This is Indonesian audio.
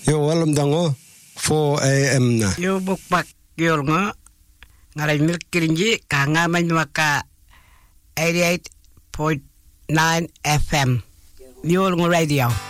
Yo walam dango 4 AM na. Yo bukpak yol nga ngaray milk kirinji kangaman waka 88.9 FM. Yol nga radio.